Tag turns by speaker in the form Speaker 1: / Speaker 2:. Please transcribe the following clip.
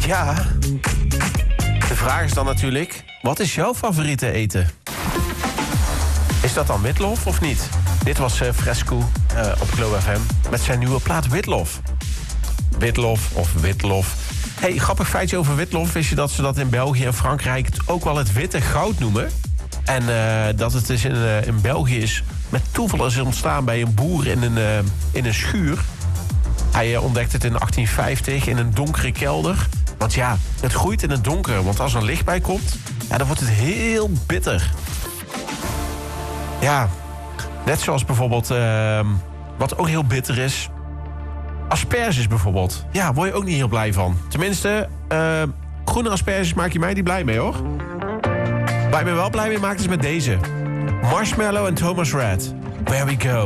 Speaker 1: Ja, de vraag is dan natuurlijk, wat is jouw favoriete eten? Is dat dan witlof of niet? Dit was Fresco op Glow FM met zijn nieuwe plaat Witlof. Witlof of witlof. Hey, grappig feitje over witlof. Wist je dat ze dat in België en Frankrijk ook wel het witte goud noemen? En dat het dus in België is met toeval is ontstaan bij een boer in een schuur. Hij ontdekte het in 1850 in een donkere kelder. Want ja, het groeit in het donker. Want als er licht bij komt, ja, dan wordt het heel bitter. Ja, net zoals bijvoorbeeld, wat ook heel bitter is, asperges bijvoorbeeld. Ja, word je ook niet heel blij van. Tenminste, groene asperges maak je mij niet blij mee, hoor. Waar je me wel blij mee maakt is met deze. Marshmallow en Thomas Red. Where we go.